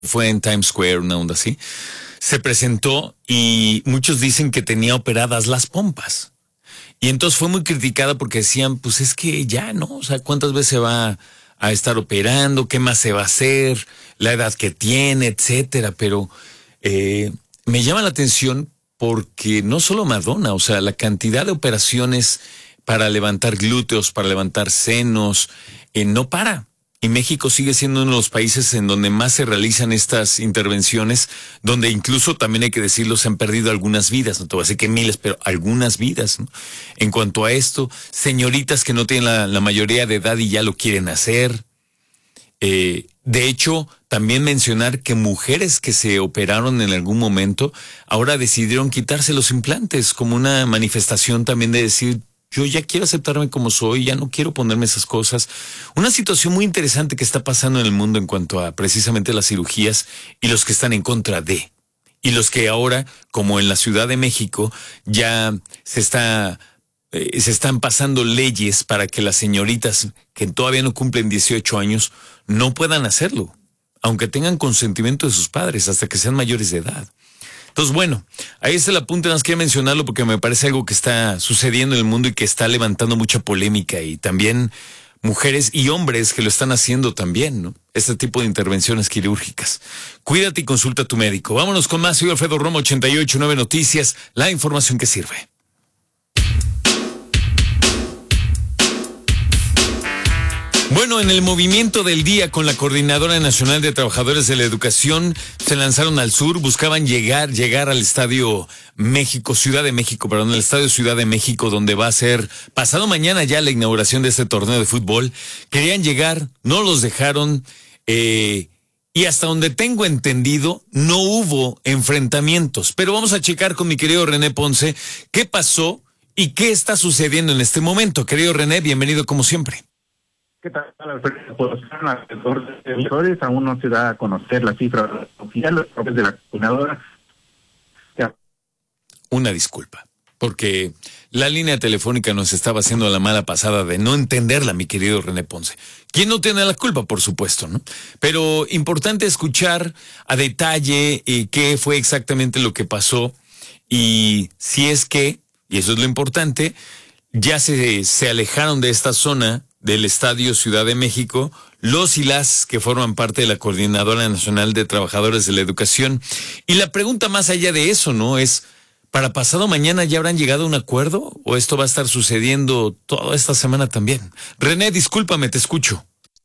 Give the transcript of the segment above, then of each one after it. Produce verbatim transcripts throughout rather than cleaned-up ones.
fue en Times Square, una onda así, se presentó y muchos dicen que tenía operadas las pompas. Y entonces fue muy criticada porque decían, pues es que ya, ¿no? O sea, ¿cuántas veces se va a estar operando? ¿Qué más se va a hacer? La edad que tiene, etcétera. Pero eh, me llama la atención porque no solo Madonna, o sea, la cantidad de operaciones para levantar glúteos, para levantar senos, eh, no para. Y México sigue siendo uno de los países en donde más se realizan estas intervenciones, donde incluso, también hay que decirlo, se han perdido algunas vidas, no te voy a decir que miles, pero algunas vidas, ¿no? En cuanto a esto, señoritas que no tienen la, la mayoría de edad y ya lo quieren hacer. Eh, de hecho, también mencionar que mujeres que se operaron en algún momento, ahora decidieron quitarse los implantes como una manifestación también de decir, yo ya quiero aceptarme como soy, ya no quiero ponerme esas cosas. Una situación muy interesante que está pasando en el mundo en cuanto a precisamente las cirugías y los que están en contra de. Y los que ahora, como en la Ciudad de México, ya se está eh, se están pasando leyes para que las señoritas que todavía no cumplen dieciocho años no puedan hacerlo, aunque tengan consentimiento de sus padres hasta que sean mayores de edad. Entonces, bueno, ahí está el apunte, más quería mencionarlo porque me parece algo que está sucediendo en el mundo y que está levantando mucha polémica, y también mujeres y hombres que lo están haciendo también, ¿no? Este tipo de intervenciones quirúrgicas. Cuídate y consulta a tu médico. Vámonos con más. Soy Alfredo Romo, ochenta y ocho punto nueve Noticias, la información que sirve. Bueno, en el movimiento del día con la Coordinadora Nacional de Trabajadores de la Educación, se lanzaron al sur, buscaban llegar, llegar al Estadio México, Ciudad de México, perdón, el Estadio Ciudad de México, donde va a ser pasado mañana ya la inauguración de este torneo de fútbol. Querían llegar, no los dejaron, eh, y hasta donde tengo entendido, no hubo enfrentamientos. Pero vamos a checar con mi querido René Ponce qué pasó y qué está sucediendo en este momento. Querido René, bienvenido como siempre. ¿Qué tal, Alfredo? Pues alrededor de electores aún no se da a conocer la cifra oficial, los propios de la coordinadora. Ya. Una disculpa, porque la línea telefónica nos estaba haciendo la mala pasada de no entenderla, mi querido René Ponce. ¿Quién no tiene la culpa? Por supuesto, ¿no? Pero importante escuchar a detalle eh, qué fue exactamente lo que pasó y si es que, y eso es lo importante, ya se, se alejaron de esta zona del Estadio Ciudad de México, los y las que forman parte de la Coordinadora Nacional de Trabajadores de la Educación. Y la pregunta más allá de eso, ¿no? Es, ¿para pasado mañana ya habrán llegado a un acuerdo? ¿O esto va a estar sucediendo toda esta semana también? René, discúlpame, te escucho.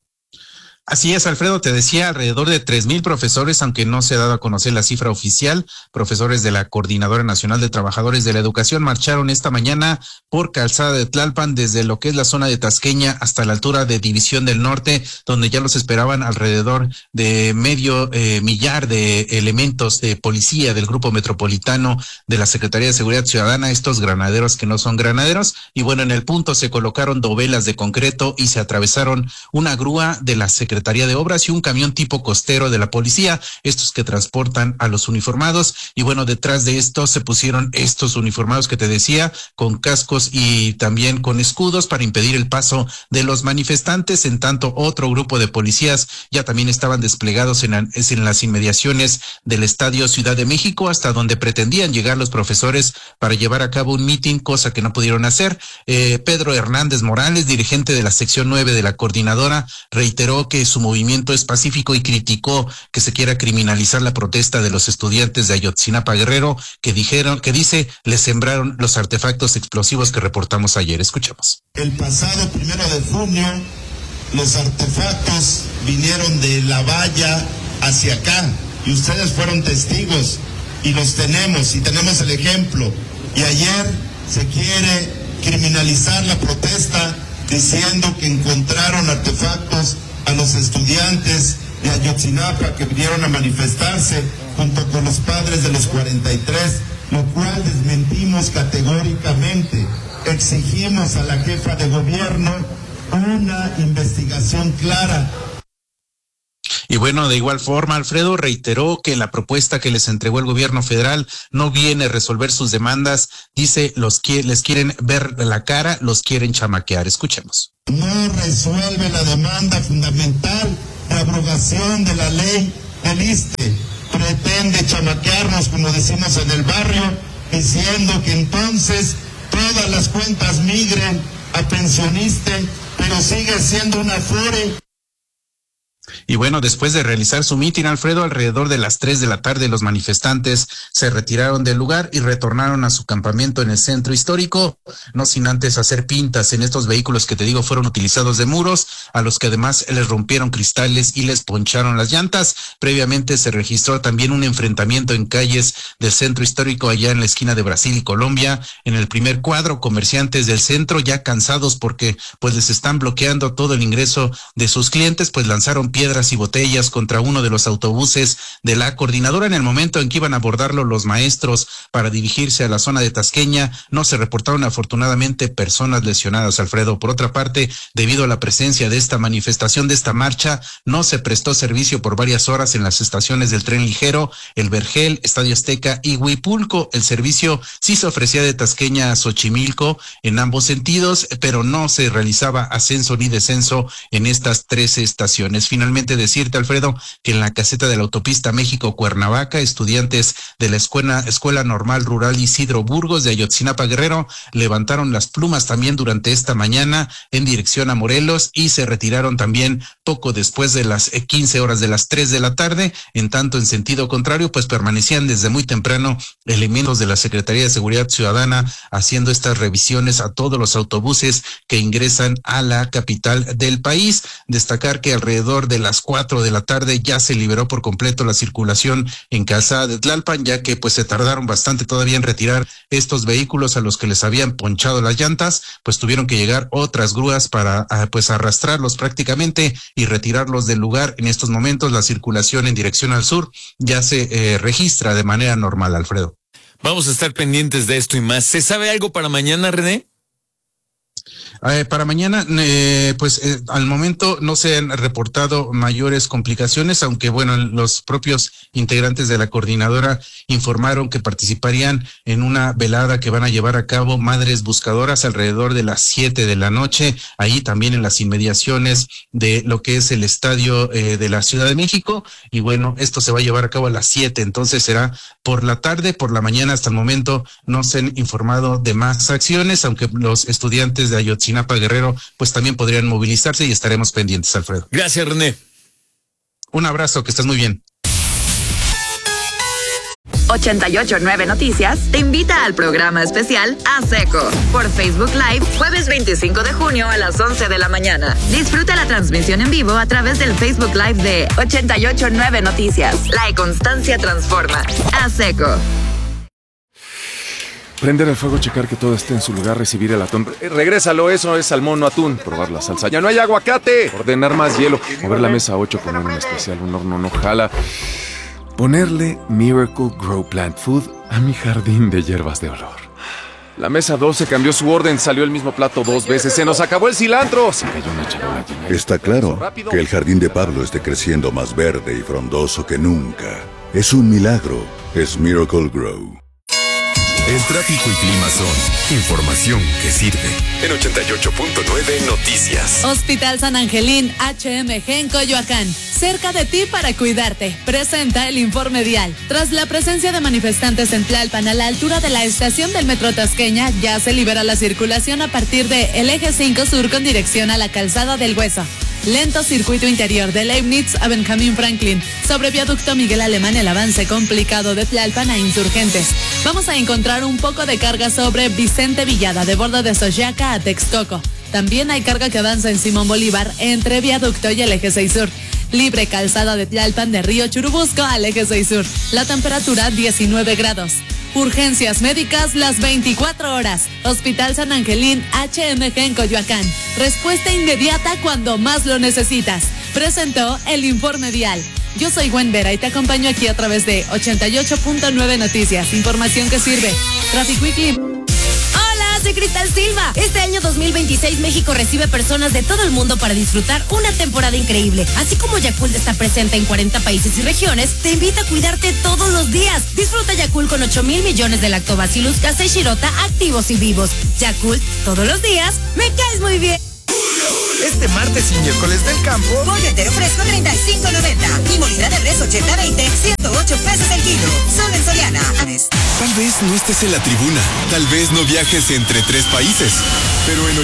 Así es, Alfredo, te decía, alrededor de tres mil profesores, aunque no se ha dado a conocer la cifra oficial, profesores de la Coordinadora Nacional de Trabajadores de la Educación marcharon esta mañana por Calzada de Tlalpan desde lo que es la zona de Tasqueña hasta la altura de División del Norte, donde ya los esperaban alrededor de medio eh, millar de elementos de policía del Grupo Metropolitano de la Secretaría de Seguridad Ciudadana, estos granaderos que no son granaderos, y bueno, en el punto se colocaron dovelas de concreto y se atravesaron una grúa de la Secretaría Secretaría de Obras y un camión tipo costero de la policía, estos que transportan a los uniformados. Y bueno, detrás de esto se pusieron estos uniformados que te decía, con cascos y también con escudos para impedir el paso de los manifestantes. En tanto, otro grupo de policías ya también estaban desplegados en, en las inmediaciones del Estadio Ciudad de México, hasta donde pretendían llegar los profesores para llevar a cabo un mitin, cosa que no pudieron hacer. Eh, Pedro Hernández Morales, dirigente de la sección nueve de la coordinadora, reiteró que su movimiento es pacífico y criticó que se quiera criminalizar la protesta de los estudiantes de Ayotzinapa Guerrero, que dijeron, que dice, les sembraron los artefactos explosivos que reportamos ayer. Escuchemos. El pasado primero de junio, los artefactos vinieron de la valla hacia acá y ustedes fueron testigos y los tenemos y tenemos el ejemplo. Y ayer se quiere criminalizar la protesta diciendo que encontraron artefactos a los estudiantes de Ayotzinapa que vinieron a manifestarse junto con los padres de los cuarenta y tres, lo cual desmentimos categóricamente. Exigimos a la jefa de gobierno una investigación clara. Y bueno, de igual forma, Alfredo reiteró que la propuesta que les entregó el gobierno federal no viene a resolver sus demandas. Dice, los que les quieren ver la cara, los quieren chamaquear. Escuchemos. No resuelve la demanda fundamental de abrogación de la ley el ISSSTE pretende chamaquearnos, como decimos en el barrio, diciendo que entonces todas las cuentas migren a pensioniste, pero sigue siendo una Afore. Y bueno, después de realizar su mitin, Alfredo, alrededor de las tres de la tarde, los manifestantes se retiraron del lugar y retornaron a su campamento en el centro histórico, no sin antes hacer pintas en estos vehículos que te digo fueron utilizados de muros, a los que además les rompieron cristales y les poncharon las llantas. Previamente se registró también un enfrentamiento en calles del centro histórico allá en la esquina de Brasil y Colombia. En el primer cuadro, comerciantes del centro, ya cansados porque pues les están bloqueando todo el ingreso de sus clientes, pues lanzaron piedras y botellas contra uno de los autobuses de la coordinadora. En el momento en que iban a abordarlo los maestros para dirigirse a la zona de Tasqueña, no se reportaron afortunadamente personas lesionadas, Alfredo. Por otra parte, debido a la presencia de esta manifestación, de esta marcha, no se prestó servicio por varias horas en las estaciones del tren ligero, El Vergel, Estadio Azteca y Huipulco. El servicio sí se ofrecía de Tasqueña a Xochimilco en ambos sentidos, pero no se realizaba ascenso ni descenso en estas tres estaciones. Finalmente decirte, Alfredo, que en la caseta de la autopista México-Cuernavaca, estudiantes de la escuela, escuela Normal Rural Isidro Burgos de Ayotzinapa, Guerrero, levantaron las plumas también durante esta mañana en dirección a Morelos y se retiraron también poco después de las quince horas de las tres de la tarde. En tanto, en sentido contrario, pues permanecían desde muy temprano elementos de la Secretaría de Seguridad Ciudadana haciendo estas revisiones a todos los autobuses que ingresan a la capital del país. Destacar que alrededor de las cuatro de la tarde ya se liberó por completo la circulación en Calzada de Tlalpan, ya que pues se tardaron bastante todavía en retirar estos vehículos a los que les habían ponchado las llantas, pues tuvieron que llegar otras grúas para pues arrastrarlos prácticamente y retirarlos del lugar. En estos momentos la circulación en dirección al sur ya se eh, registra de manera normal, Alfredo. Vamos a estar pendientes de esto y más. ¿Se sabe algo para mañana, René? Eh, para mañana, eh, pues eh, al momento no se han reportado mayores complicaciones, aunque bueno, los propios integrantes de la coordinadora informaron que participarían en una velada que van a llevar a cabo Madres Buscadoras alrededor de las siete de la noche, ahí también en las inmediaciones de lo que es el estadio eh, de la Ciudad de México. Y bueno, esto se va a llevar a cabo a las siete, entonces será por la tarde. Por la mañana hasta el momento no se han informado de más acciones, aunque los estudiantes de Ayotzinapa, Guerrero, pues también podrían movilizarse y estaremos pendientes, Alfredo. Gracias, René. Un abrazo, que estés muy bien. ochenta y ocho punto nueve Noticias te invita al programa especial A Seco por Facebook Live, jueves veinticinco de junio a las once de la mañana. Disfruta la transmisión en vivo a través del Facebook Live de ochenta y ocho punto nueve Noticias. La constancia transforma. A Seco. Prender el fuego, checar que todo esté en su lugar, recibir el atún. Eh, regrésalo, eso es salmón, no atún. Probar la salsa. ¡Ya no hay aguacate! Ordenar más hielo. Mover la mesa ocho, poner un especial, un horno no jala. Ponerle Miracle Grow Plant Food a mi jardín de hierbas de olor. La mesa doce cambió su orden, salió el mismo plato dos veces. ¡Se nos acabó el cilantro! Se cayó una charola llena. Está claro que el jardín de Pablo esté creciendo más verde y frondoso que nunca. Es un milagro. Es Miracle Grow. El tráfico y clima son información que sirve. En ochenta y ocho punto nueve Noticias. Hospital San Angelín H M G en Coyoacán. Cerca de ti para cuidarte. Presenta el informe vial. Tras la presencia de manifestantes en Tlalpan a la altura de la estación del Metro Tasqueña, ya se libera la circulación a partir de el eje cinco sur con dirección a la Calzada del Hueso. Lento circuito interior de Leibniz a Benjamín Franklin. Sobre viaducto Miguel Alemán, el avance complicado de Tlalpan a Insurgentes. Vamos a encontrar un poco de carga sobre Vicente Villada, de Bordo de Xochiaca a Texcoco. También hay carga que avanza en Simón Bolívar entre viaducto y el eje seis sur. Libre calzada de Tlalpan de Río Churubusco al eje seis sur. La temperatura diecinueve grados. Urgencias médicas las veinticuatro horas. Hospital San Angelín H M G en Coyoacán. Respuesta inmediata cuando más lo necesitas. Presentó el informe vial. Yo soy Gwen Vera y te acompaño aquí a través de ochenta y ocho punto nueve Noticias. Información que sirve. Tráfico y clima. Soy Cristal Silva. Este año dos mil veintiséis México recibe personas de todo el mundo para disfrutar una temporada increíble. Así como Yakult está presente en cuarenta países y regiones, te invita a cuidarte todos los días. Disfruta Yakult con ocho mil millones de lactobacillus casei shirota activos y vivos. Yakult, todos los días, me caes muy bien. Este martes y miércoles del campo, pollo entero fresco treinta y cinco noventa y molida de res ochenta veinte, ciento ocho pesos el kilo. Solo en Soriana. Tal vez no estés en la tribuna, tal vez no viajes entre tres países, pero en